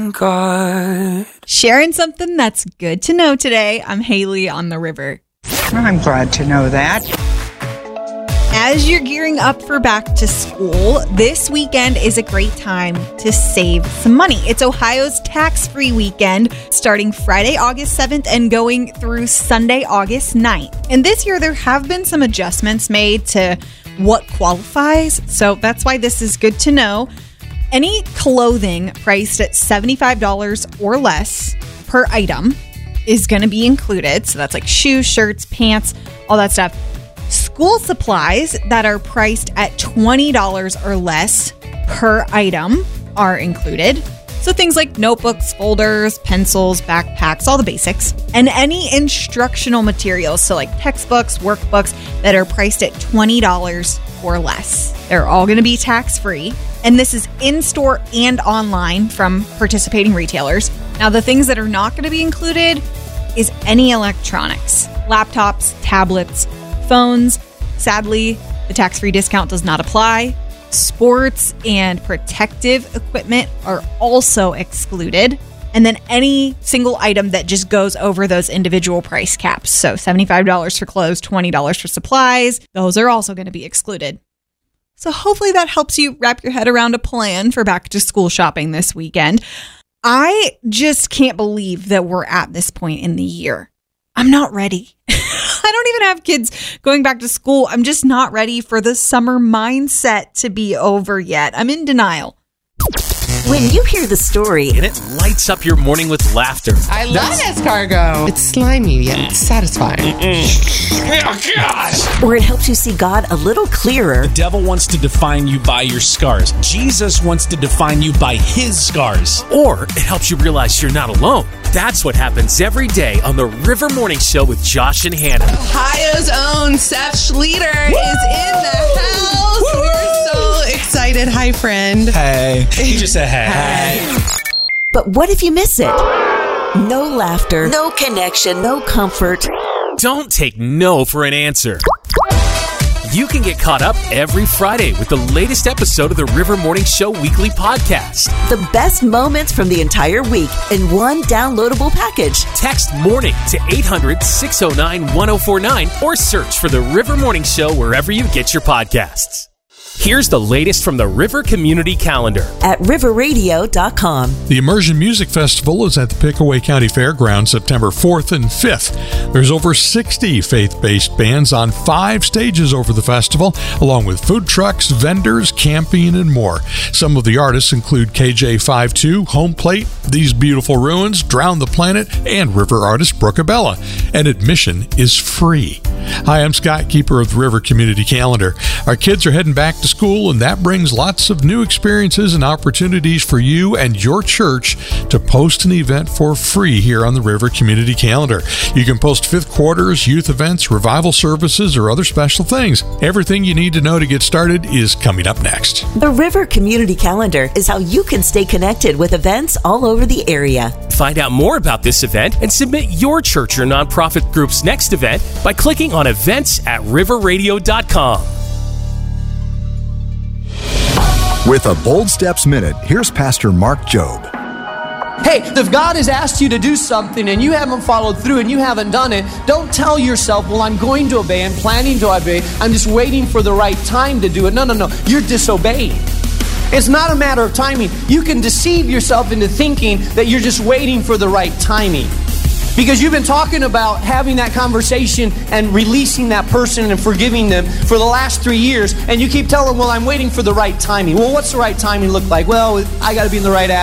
thank God. Sharing something that's good to know today. I'm Haley on the River. I'm glad to know that. As you're gearing up for back to school, this weekend is a great time to save some money. It's Ohio's tax-free weekend, starting Friday, August 7th and going through Sunday, August 9th. And this year, there have been some adjustments made to what qualifies, so that's why this is good to know. Any clothing priced at $75 or less per item is going to be included. So that's like shoes, shirts, pants, all that stuff. School supplies that are priced at $20 or less per item are included. So things like notebooks, folders, pencils, backpacks, all the basics. And any instructional materials, so like textbooks, workbooks that are priced at $20 or less. They're all going to be tax-free. And this is in-store and online from participating retailers. Now, the things that are not going to be included is any electronics, laptops, tablets, phones. Sadly, the tax-free discount does not apply. Sports and protective equipment are also excluded. And then any single item that just goes over those individual price caps. So $75 for clothes, $20 for supplies. Those are also going to be excluded. So hopefully that helps you wrap your head around a plan for back to school shopping this weekend. I just can't believe that we're at this point in the year. I'm not ready. I don't even have kids going back to school. I'm just not ready for the summer mindset to be over yet. I'm in denial. When you hear the story, and it lights up your morning with laughter. I love escargot. It's slimy yet satisfying. Oh, gosh. Or it helps you see God a little clearer. The devil wants to define you by your scars. Jesus wants to define you by his scars. Or it helps you realize you're not alone. That's what happens every day on the River Morning Show with Josh and Hannah. Ohio's own Seth Schleter is in the house. Woo! We're so excited. Hi, friend. Hey. He just said hey. But what if you miss it? No laughter, no connection, no comfort. Don't take no for an answer. You can get caught up every Friday with the latest episode of the River Morning Show weekly podcast. The best moments from the entire week in one downloadable package. Text MORNING to 800-609-1049 or search for the River Morning Show wherever you get your podcasts. Here's the latest from the River Community Calendar at riverradio.com. The Immersion Music Festival is at the Pickaway County Fairgrounds September 4th and 5th. There's over 60 faith-based bands on 5 stages over the festival, along with food trucks, vendors, camping, and more. Some of the artists include KJ52, Home Plate, These Beautiful Ruins, Drown the Planet, and river artist Brookabella. And admission is free. Hi, I'm Scott, keeper of the River Community Calendar. Our kids are heading back to school, and that brings lots of new experiences and opportunities for you and your church to post an event for free here on the River Community Calendar. You can post fifth quarters, youth events, revival services, or other special things. Everything you need to know to get started is coming up next. The River Community Calendar is how you can stay connected with events all over the area. Find out more about this event and submit your church or nonprofit group's next event by clicking on events at riverradio.com. With a Bold Steps Minute, here's Pastor Mark Jobe. Hey, if God has asked you to do something and you haven't followed through and you haven't done it, don't tell yourself, well, I'm going to obey, I'm planning to obey, I'm just waiting for the right time to do it. No, you're disobeying. It's not a matter of timing. You can deceive yourself into thinking that you're just waiting for the right timing. Because you've been talking about having that conversation and releasing that person and forgiving them for the last 3 years, and you keep telling them, well, I'm waiting for the right timing. Well, what's the right timing look like? Well, I got to be in the right attitude.